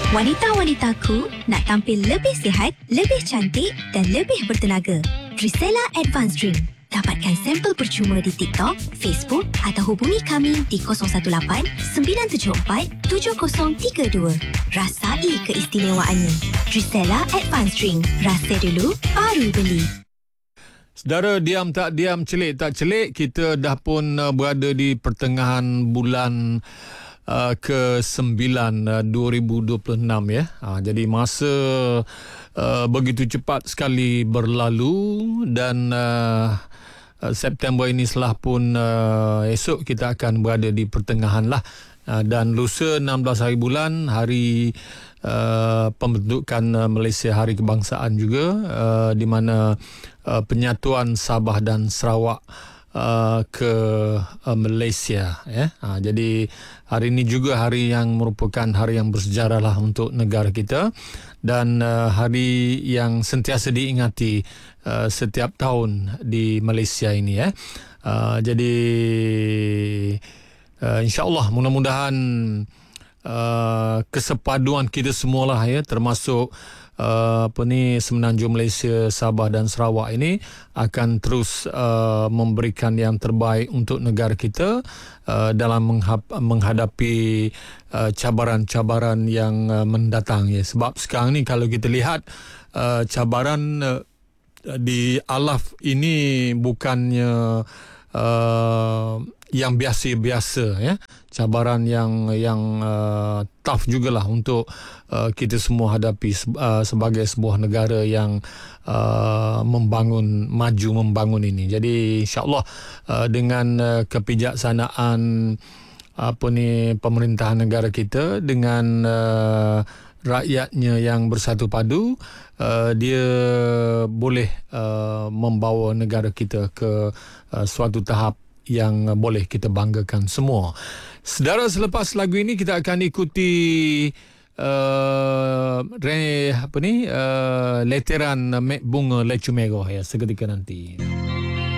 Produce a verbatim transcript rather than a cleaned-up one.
Wanita-wanitaku nak tampil lebih sihat, lebih cantik dan lebih bertenaga. Drisela Advanced Drink. Dapatkan sampel percuma di TikTok, Facebook atau hubungi kami di kosong satu lapan sembilan tujuh empat tujuh kosong tiga dua. Rasai keistimewaannya. Drisela Advanced Drink. Rasa dulu, baru beli. Saudara, diam tak diam, celik tak celik, kita dah pun uh, berada di pertengahan bulan uh, ke sembilan uh, dua ribu dua puluh enam ya. Uh, jadi masa uh, begitu cepat sekali berlalu dan uh, uh, September ini setelah pun uh, esok kita akan berada di pertengahan lah. Uh, dan lusa enam belas hari bulan, hari uh, pembentukan uh, Malaysia, Hari Kebangsaan juga, uh, di mana uh, penyatuan Sabah dan Sarawak uh, ke uh, Malaysia ya. Uh, jadi hari ini juga hari yang merupakan hari yang bersejarah lah untuk negara kita dan uh, hari yang sentiasa diingati uh, setiap tahun di Malaysia ini ya. Uh, jadi Uh, InsyaAllah mudah-mudahan uh, kesepaduan kita semualah ya, termasuk uh, apa ni Semenanjung Malaysia, Sabah dan Sarawak ini akan terus uh, memberikan yang terbaik untuk negara kita uh, dalam menghap- menghadapi uh, cabaran-cabaran yang uh, mendatang ya. Sebab sekarang ni kalau kita lihat uh, cabaran uh, di Alaf ini bukannya uh, yang biasa-biasa ya, cabaran yang yang uh, tough jugalah untuk uh, kita semua hadapi uh, sebagai sebuah negara yang uh, membangun, maju membangun ini. Jadi insya-Allah uh, dengan uh, kebijaksanaan apa ni pemerintahan negara kita dengan uh, rakyatnya yang bersatu padu, uh, dia boleh uh, membawa negara kita ke uh, suatu tahap yang boleh kita banggakan semua. Saudara, selepas lagu ini kita akan ikuti uh, re, apa ni uh, leteran Mek Bunga Lecu Merah ya, seketika nanti.